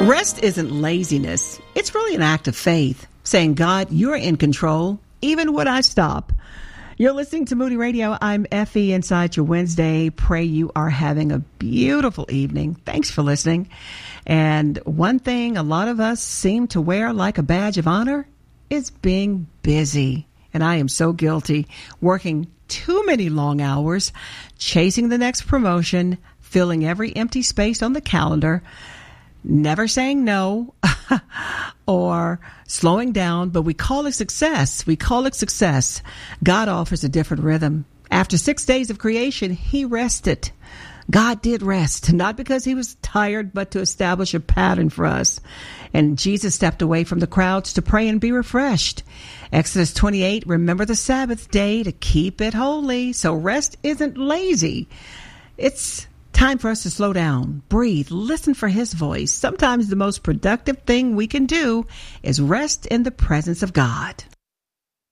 Rest isn't laziness. It's really an act of faith, saying, God, you're in control, even when I stop. You're listening to Moody Radio. I'm Effie inside your Wednesday. Pray you are having a beautiful evening. Thanks for listening. And one thing a lot of us seem to wear like a badge of honor is being busy. And I am so guilty, working too many long hours, chasing the next promotion, filling every empty space on the calendar, never saying no or slowing down, but we call it success. We call it success. God offers a different rhythm. After 6 days of creation, he rested. God did rest, not because he was tired, but to establish a pattern for us. And Jesus stepped away from the crowds to pray and be refreshed. Exodus 28, remember the Sabbath day to keep it holy. So rest isn't lazy. It's time for us to slow down, breathe, listen for his voice. Sometimes the most productive thing we can do is rest in the presence of God.